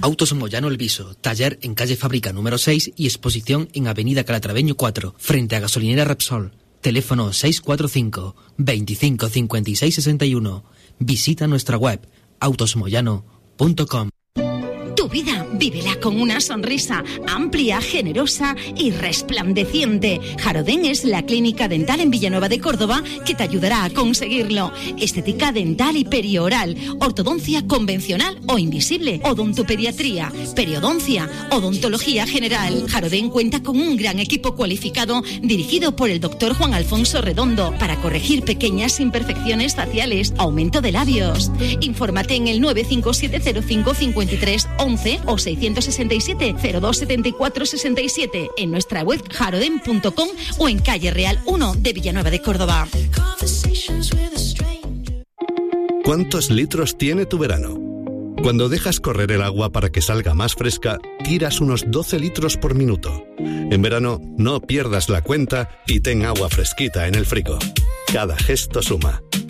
Autos Moyano El Viso, taller en calle Fábrica número 6 y exposición en avenida Calatraveño 4, frente a gasolinera Repsol. Teléfono 645 25 56 61. Visita nuestra web autosmoyano.com. Tu vida, vívela con una sonrisa amplia, generosa y resplandeciente. Jarodén es la clínica dental en Villanueva de Córdoba que te ayudará a conseguirlo. Estética dental y perioral, ortodoncia convencional o invisible, odontopediatría, periodoncia, odontología general. Jarodén cuenta con un gran equipo cualificado dirigido por el doctor Juan Alfonso Redondo para corregir pequeñas imperfecciones faciales, aumento de labios. Infórmate en el 957055311 o 667-0274-67 en nuestra web jaroden.com o en calle Real 1 de Villanueva de Córdoba. ¿Cuántos litros tiene tu verano? Cuando dejas correr el agua para que salga más fresca, tiras unos 12 litros por minuto. En verano, no pierdas la cuenta y ten agua fresquita en el frigo. Cada gesto suma.